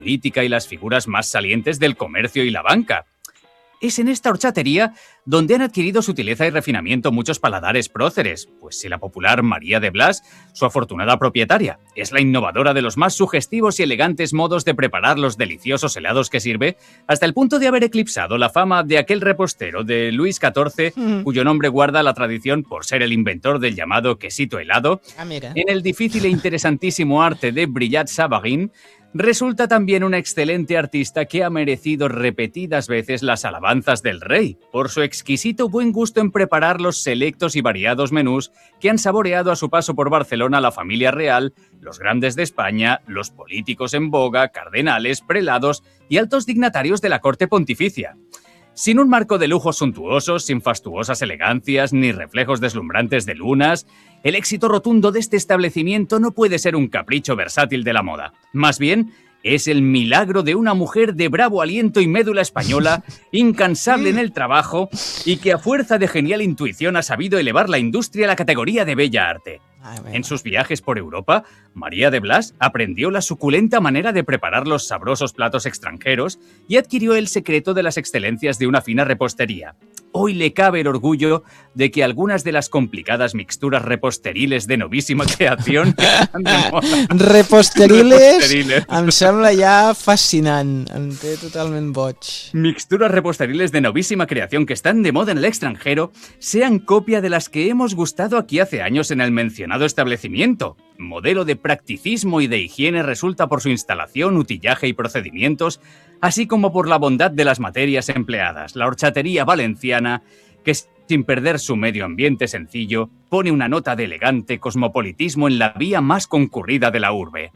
política y las figuras más salientes del comercio y la banca. Es en esta horchatería donde han adquirido sutileza y refinamiento muchos paladares próceres, pues si la popular María de Blas, su afortunada propietaria, es la innovadora de los más sugestivos y elegantes modos de preparar los deliciosos helados que sirve, hasta el punto de haber eclipsado la fama de aquel repostero de Luis XIV, cuyo nombre guarda la tradición por ser el inventor del llamado quesito helado, en el difícil e interesantísimo arte de Brillat-Savarin. Resulta también una excelente artista que ha merecido repetidas veces las alabanzas del rey por su exquisito buen gusto en preparar los selectos y variados menús que han saboreado a su paso por Barcelona la familia real, los grandes de España, los políticos en boga, cardenales, prelados y altos dignatarios de la corte pontificia. Sin un marco de lujos suntuosos, sin fastuosas elegancias ni reflejos deslumbrantes de lunas, el éxito rotundo de este establecimiento no puede ser un capricho versátil de la moda. Más bien, es el milagro de una mujer de bravo aliento y médula española, incansable en el trabajo y que a fuerza de genial intuición ha sabido elevar la industria a la categoría de bella arte. En sus viajes por Europa, María de Blas aprendió la suculenta manera de preparar los sabrosos platos extranjeros y adquirió el secreto de las excelencias de una fina repostería. Hoy le cabe el orgullo de que algunas de las complicadas mixturas reposteriles de novísima creación estan de moda. Reposteriles em sembla ja fascinant, em té totalment boig. Mixturas reposteriles de novísima creación que están de moda en el extranjero sean copia de las que hemos gustado aquí hace años en el mencionado establecimiento. Modelo de practicismo y de higiene resulta por su instalación, utillaje y procedimientos, así como por la bondad de las materias empleadas. La horchatería valenciana, que sin perder su medio ambiente sencillo, pone una nota de elegante cosmopolitismo en la vía más concurrida de la urbe.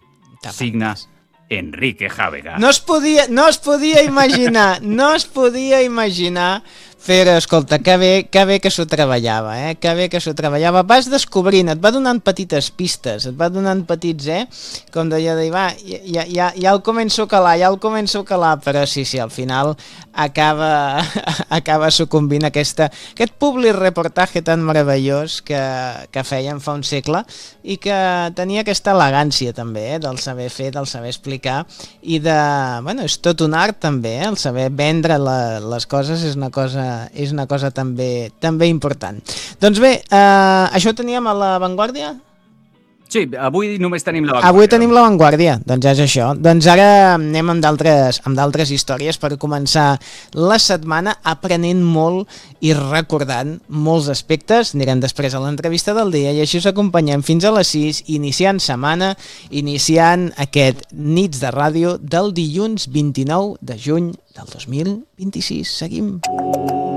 Signa Enrique Jávega. No es podia imaginar, però, escolta, que bé que s'ho treballava, que bé que s'ho treballava. Vas descobrint, et va donant petites pistes, et va donant petits, com deia, va, ja el començo a calar, però sí, al final acaba sucumbint aquest public reportatge tan meravellós que feien fa un segle i que tenia aquesta elegància també, del saber fer, del saber explicar i és tot un art també, el saber vendre les coses és una cosa també important. Doncs bé, això ho teníem a La Vanguardia? Sí, avui només tenim La Vanguardia. Avui tenim La Vanguardia, doncs és això. Doncs ara anem amb d'altres històries per començar la setmana aprenent molt i recordant molts aspectes. Anirem després a l'entrevista del dia i així us acompanyem fins a les 6, iniciant setmana, iniciant aquest Nits de Ràdio del dilluns 29 de juny del 2026. Seguim.